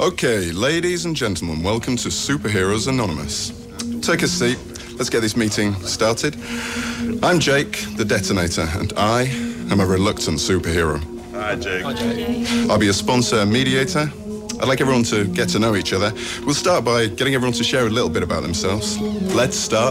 Okay, ladies and gentlemen, welcome to Superheroes Anonymous. Take a seat. Let's get this meeting started. I'm Jake, the Detonator, and I am a reluctant superhero. Hi, Jake. Hi, Jake. I'll be a sponsor and mediator. I'd like everyone to get to know each other. We'll start by getting everyone to share a little bit about themselves. Let's start